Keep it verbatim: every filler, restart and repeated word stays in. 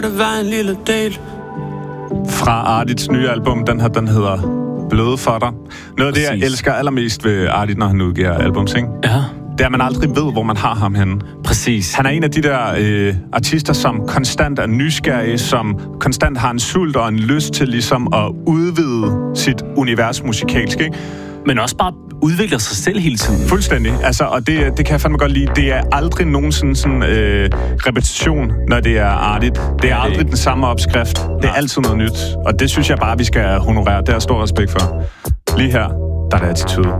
Det var en lille del. Fra Ardits nye album, den her, den hedder Bløde for dig. Noget af det, jeg elsker allermest ved Ardit, når han udgiver albums, ikke? Ja. Det er, at man aldrig ved, hvor man har ham henne. Præcis. Han er en af de der øh, artister, som konstant er nysgerrige, som konstant har en sult og en lyst til ligesom at udvide sit univers musikalsk, ikke? Men også bare udvikler sig selv hele tiden. Fuldstændig. Altså, og det, det kan jeg fandme godt lide. Det er aldrig nogensinde sådan øh, repetition, når det er Ardit. Det er aldrig det den samme opskrift. Det er altid noget nyt. Og det synes jeg bare, vi skal honorere. Det er stor respekt for. Lige her, der er det attitude.